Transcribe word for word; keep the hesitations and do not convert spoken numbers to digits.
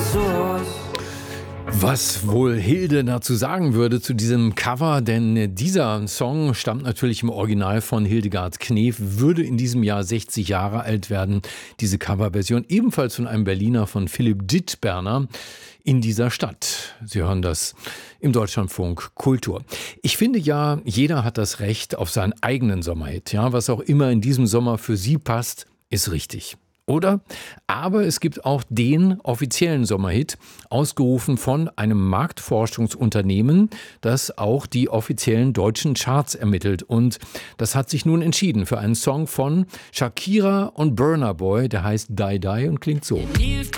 Jesus. Was wohl Hilde dazu sagen würde zu diesem Cover, denn dieser Song stammt natürlich im Original von Hildegard Knef, würde in diesem Jahr sechzig Jahre alt werden. Diese Coverversion ebenfalls von einem Berliner, von Philipp Dittberner, in dieser Stadt. Sie hören das im Deutschlandfunk Kultur. Ich finde ja, jeder hat das Recht auf seinen eigenen Sommerhit. Ja, was auch immer in diesem Sommer für Sie passt, ist richtig. Oder? Aber es gibt auch den offiziellen Sommerhit, ausgerufen von einem Marktforschungsunternehmen, das auch die offiziellen deutschen Charts ermittelt. Und das hat sich nun entschieden für einen Song von Shakira und Burna Boy, der heißt Die Die und klingt so.